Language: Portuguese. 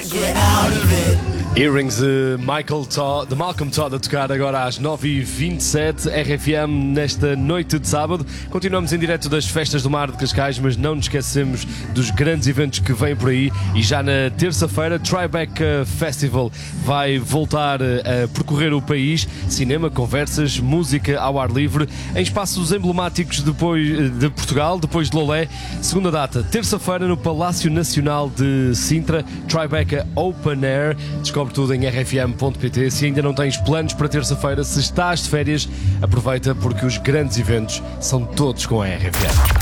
Earrings de Malcolm Todd a tocar agora às 9h27, RFM nesta noite de sábado. Continuamos em direto das festas do Mar de Cascais, mas não nos esquecemos dos grandes eventos que vêm por aí. E já na terça-feira, Tribeca Festival vai voltar a percorrer o país. Cinema, conversas, música ao ar livre, em espaços emblemáticos depois de Portugal, depois de Lolé. Segunda data, terça-feira, no Palácio Nacional de Sintra, Tribeca Open Air. Descobre tudo em rfm.pt. Se ainda não tens planos para terça-feira, se estás de férias, aproveita, porque os grandes eventos são todos com a RFM.